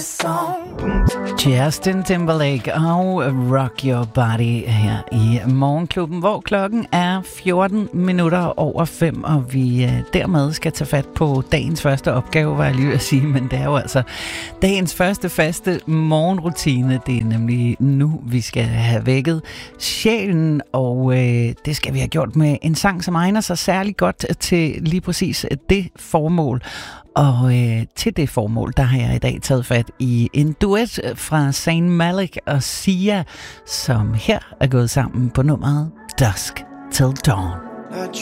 Justin Timberlake og Rock Your Body her i Morgenklubben, hvor klokken er 5:14, og vi dermed skal tage fat på dagens første opgave, var jeg lige at sige, men det er jo altså dagens første faste morgenrutine. Det er nemlig nu, vi skal have vækket sjælen, og det skal vi have gjort med en sang, som egner sig særlig godt til lige præcis det formål. Og til det formål, der har jeg i dag taget fat i en duet fra Zayn Malik og Sia, som her er gået sammen på nummeret Dusk Till Dawn.